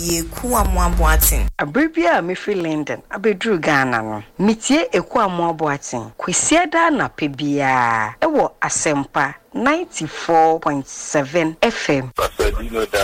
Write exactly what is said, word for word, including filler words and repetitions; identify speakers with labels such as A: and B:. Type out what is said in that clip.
A: Eku Amoaboaten.
B: Abribia me free London, abedru Ghana no. Mitie Eku Amoaboaten. Kwesiada na pebia. Ewo Asempa ninety-four point seven F M.